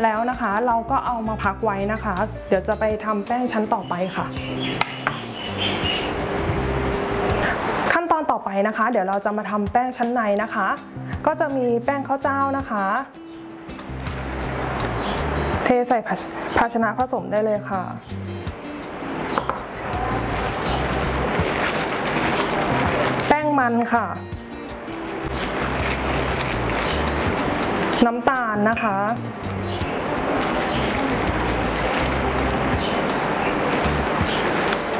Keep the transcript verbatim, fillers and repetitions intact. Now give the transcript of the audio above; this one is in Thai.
แล้วนะคะเราก็เอามาพักไว้นะคะเดี๋ยวจะไปทำแป้งชั้นต่อไปค่ะขั้นตอนต่อไปนะคะเดี๋ยวเราจะมาทำแป้งชั้นในนะคะก็จะมีแป้งข้าวเจ้านะคะเทใส่ภาชนะผสมได้เลยค่ะแป้งมันค่ะน้ำตาลนะคะ